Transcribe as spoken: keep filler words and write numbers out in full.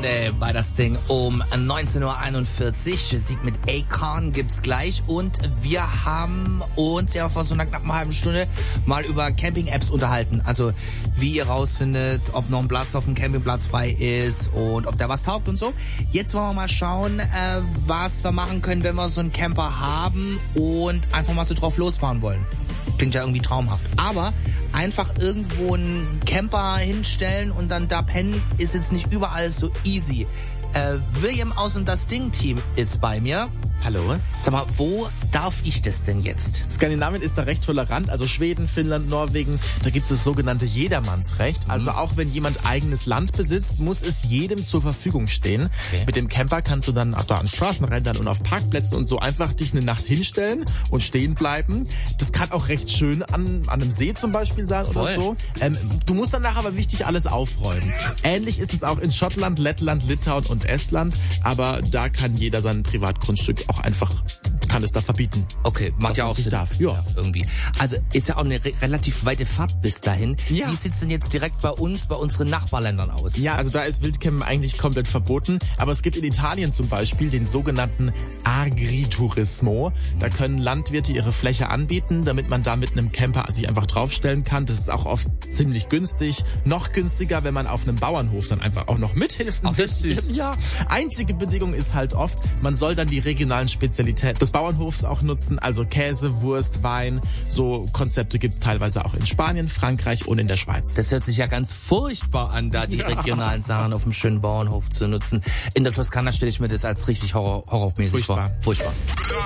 Monday bei das Ding um neunzehn Uhr einundvierzig. Sieg mit Akon gibt's gleich und wir haben uns ja vor so einer knappen halben Stunde mal über Camping-Apps unterhalten. Also wie ihr rausfindet, ob noch ein Platz auf dem Campingplatz frei ist und ob der was taugt und so. Jetzt wollen wir mal schauen, äh, was wir machen können, wenn wir so einen Camper haben und einfach mal so drauf losfahren wollen. Klingt ja irgendwie traumhaft. Aber einfach irgendwo einen Camper hinstellen und dann da pennen, ist jetzt nicht überall so easy. Äh, William aus und das Ding-Team ist bei mir. Hallo. Sag mal, wo darf ich das denn jetzt? Skandinavien ist da recht tolerant, also Schweden, Finnland, Norwegen, da gibt es das sogenannte Jedermannsrecht. Also Mhm. auch wenn jemand eigenes Land besitzt, muss es jedem zur Verfügung stehen. Okay. Mit dem Camper kannst du dann auch da an Straßenrändern und auf Parkplätzen und so einfach dich eine Nacht hinstellen und stehen bleiben. Das kann auch recht schön an, an einem See zum Beispiel sein Voll. oder so. Ähm, du musst danach aber wichtig alles aufräumen. Ähnlich ist es auch in Schottland, Lettland, Litauen und Estland, aber da kann jeder sein Privatgrundstück auch einfach, kann es da verbieten. Okay, macht Was ja man auch nicht Sinn. darf. Ja. Irgendwie. Also ist ja auch eine re- relativ weite Fahrt bis dahin. Ja. Wie sieht's denn jetzt direkt bei uns, bei unseren Nachbarländern aus? Ja, also da ist Wildcampen eigentlich komplett verboten. Aber es gibt in Italien zum Beispiel den sogenannten Agriturismo. Da können Landwirte ihre Fläche anbieten, damit man da mit einem Camper sich einfach draufstellen kann. Das ist auch oft ziemlich günstig. Noch günstiger, wenn man auf einem Bauernhof dann einfach auch noch mithilft. Ach, das ist süß. Ja. Einzige Bedingung ist halt oft, man soll dann die regionalen Spezialitäten des Bauernhofs auch nutzen. Also Käse, Wurst, Wein. So Konzepte gibt's teilweise auch in Spanien, Frankreich und in der Schweiz. Das hört sich ja ganz furchtbar an, da die Ja. regionalen Sachen auf dem schönen Bauernhof zu nutzen. In der Toskana stelle ich mir das als richtig horror horrormäßig Furchtbar. vor. Furchtbar.